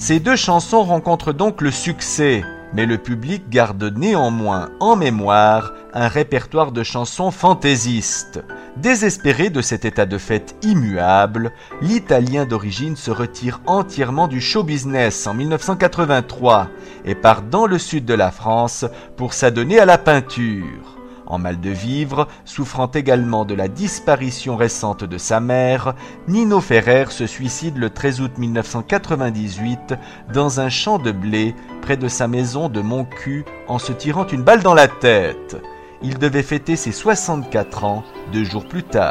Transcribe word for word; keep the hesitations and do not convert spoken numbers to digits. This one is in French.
Ces deux chansons rencontrent donc le succès, mais le public garde néanmoins en mémoire un répertoire de chansons fantaisistes. Désespéré de cet état de fait immuable, l'Italien d'origine se retire entièrement du show business en mille neuf cent quatre-vingt-trois et part dans le sud de la France pour s'adonner à la peinture. En mal de vivre, souffrant également de la disparition récente de sa mère, Nino Ferrer se suicide le treize août mille neuf cent quatre-vingt-dix-huit dans un champ de blé près de sa maison de Montcuq en se tirant une balle dans la tête. Il devait fêter ses soixante-quatre ans deux jours plus tard.